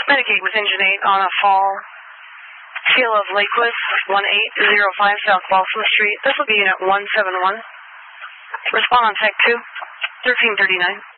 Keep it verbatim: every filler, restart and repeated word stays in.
Medicaid with Engine eight on a fall. Seal of Lakewood, one eight zero five South Balsam Street. This will be Unit one seven one. Respond on Tech two, thirteen thirty-nine.